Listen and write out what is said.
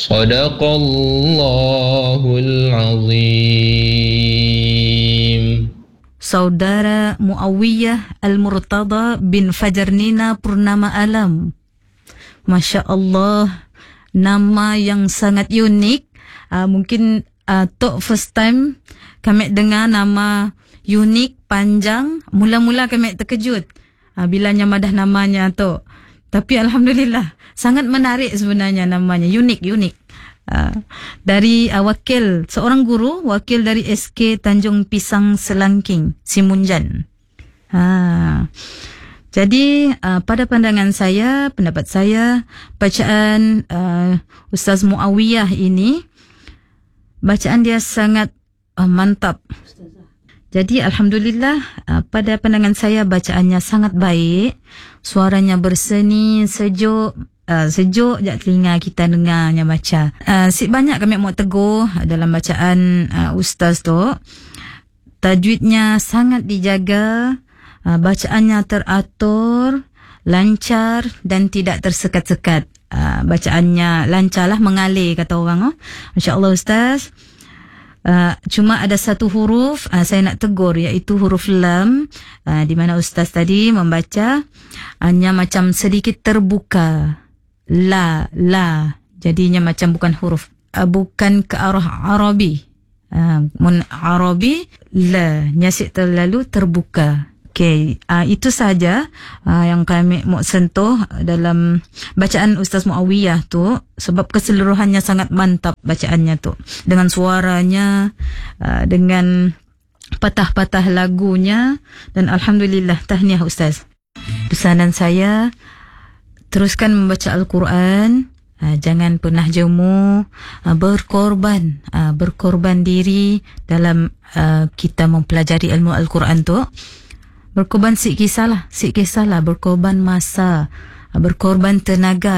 Sadaqallahul azim. Saudara Muawiyah Al-Murtada bin Fajarnina Purnama Alam. Masya Allah, nama yang sangat unik. Mungkin Tok first time kami dengar nama unik, panjang. Mula-mula kami terkejut bila nyamadah namanya Tok. Tapi Alhamdulillah, sangat menarik sebenarnya namanya. Unik. Dari seorang guru, wakil dari SK Tanjung Pisang Selangking, Simunjan. Jadi pada pendapat saya, bacaan Ustaz Muawiyah ini, bacaan dia sangat mantap. Jadi Alhamdulillah, pada pandangan saya bacaannya sangat baik. Suaranya berseni, sejuk je telinga kita dengarnya baca. Banyak kami mau tegur dalam bacaan Ustaz tu. Tajwidnya sangat dijaga, bacaannya teratur, lancar dan tidak tersekat-sekat. Bacaannya lancarlah, mengalir kata orang. Masya Allah Ustaz. Cuma ada satu huruf saya nak tegur, iaitu huruf lam, di mana Ustaz tadi membaca hanya macam sedikit terbuka. La. Jadinya macam bukan huruf, bukan ke arah Arabi. Mun Arabi, la, nyasik terlalu terbuka. Okey, itu saja yang kami mau sentuh dalam bacaan Ustaz Muawiyah tu, sebab keseluruhannya sangat mantap bacaannya tu. Dengan suaranya, dengan patah-patah lagunya, dan Alhamdulillah, tahniah Ustaz. Pesanan saya, teruskan membaca Al-Quran, jangan pernah jemu, berkorban diri dalam kita mempelajari ilmu Al-Quran tu. Berkorban sikit kisah lah, berkorban masa, berkorban tenaga.